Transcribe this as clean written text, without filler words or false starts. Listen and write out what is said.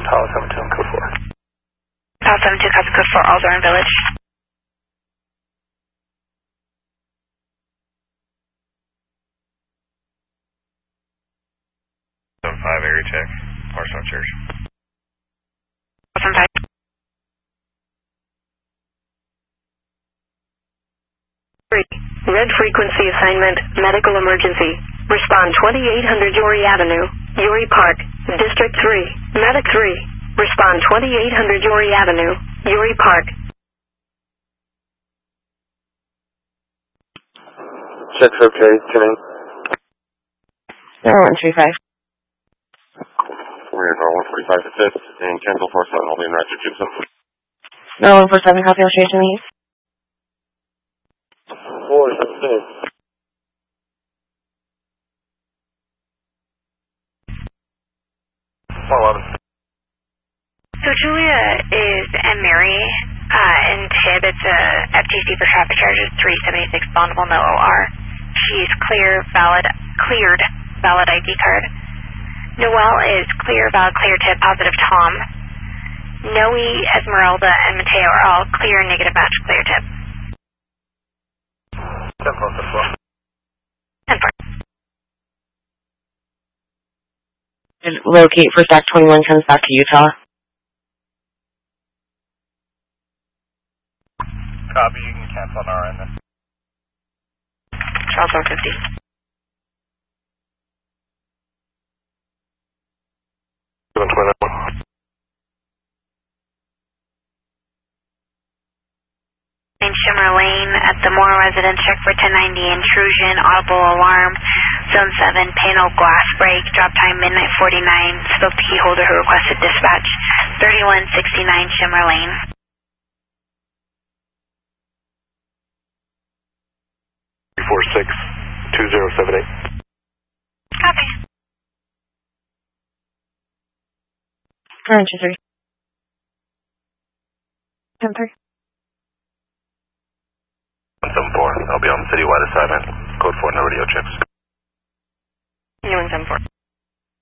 Tower 72 and code 4. Tower 72, copy code 4, all Zorin Village. Zone 5 area check, Parson Church. Zone 5. Red frequency assignment, medical emergency. Respond 2800 Yory Avenue, Yory Park, District 3, Medic 3. Respond 2800 Yory Avenue, Yory Park. Check's okay, tuning. 135. We're at 145 to 5th, and cancel 47, holding in Roger Gibson. 147, copy, I'll change to me. 4 to 6. So Julia is and Mary in Tib. It's a FTC for traffic charges 376 bondable, no OR. She's cleared, valid ID card. Noelle is clear, valid, clear Tib, positive Tom. Noe, Esmeralda, and Mateo are all clear, negative batch, clear Tib. 10-4. Locate for stack 21 comes back to Utah. Copy, you can cancel on our end then. Charles 150. 729. In Shimmer Lane at the Moore residence, check for 1090 intrusion, audible alarm, zone 7, panel glass break, drop time midnight 49, spoke to key holder who requested dispatch, 3169 Shimmer Lane. 346-2078. Copy. 3. 10-3. 174, I'll be on citywide assignment. Code 4, no radio checks. New 174.